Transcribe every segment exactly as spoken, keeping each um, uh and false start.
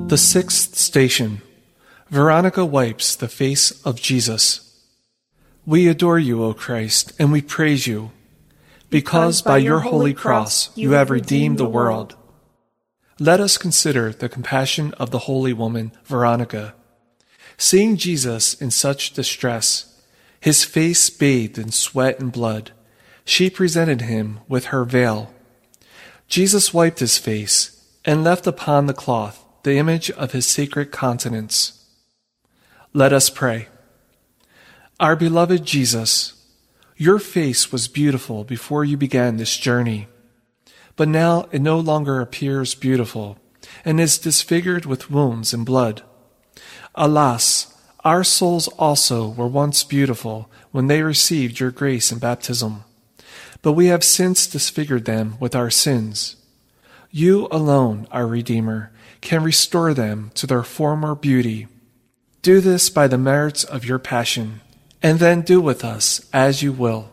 The sixth station. Veronica wipes the face of Jesus. We adore you, O Christ, and we praise you, because by your holy cross you have redeemed the world. Let us consider the compassion of the holy woman Veronica. Seeing Jesus in such distress, his face bathed in sweat and blood, she presented him with her veil. Jesus wiped his face and left upon the cloth the image of his sacred countenance. Let us pray. Our beloved Jesus, your face was beautiful before you began this journey, but now it no longer appears beautiful and is disfigured with wounds and blood. Alas, our souls also were once beautiful when they received your grace in baptism, but we have since disfigured them with our sins. You alone, our Redeemer, can restore them to their former beauty. Do this by the merits of your passion, and then do with us as you will.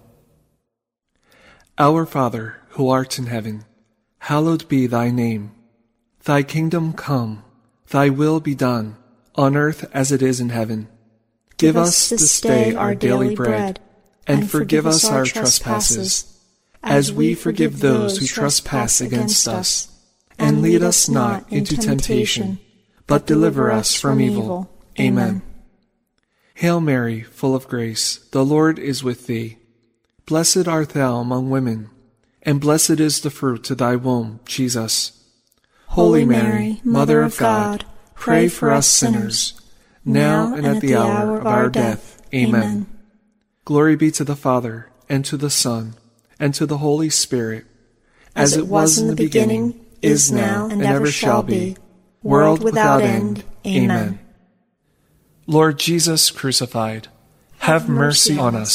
Our Father, who art in heaven, hallowed be thy name. Thy kingdom come, thy will be done, on earth as it is in heaven. Give us this day our daily bread, and forgive us our trespasses, as we forgive those who trespass against us. And lead us not into temptation, but deliver us from evil. Amen. Hail Mary, full of grace, the Lord is with thee. Blessed art thou among women, and blessed is the fruit of thy womb, Jesus. Holy Mary, Mother of God, pray for us sinners, now and at the hour of our death. Amen. Glory be to the Father, and to the Son, and to the Holy Spirit, as it was in the beginning, is now, and ever shall be, world without end. Amen. Lord Jesus crucified, have mercy on us.